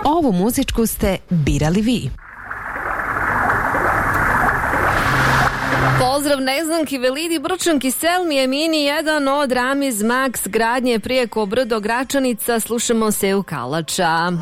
Ovu muzičku ste birali vi. Pozdrav Neznanki, Velidi, Brčanki, Selmi, Emini, jedan od Ramiz Max, gradnje prijeko Brdo, Gračanica, slušamo se u Kalača.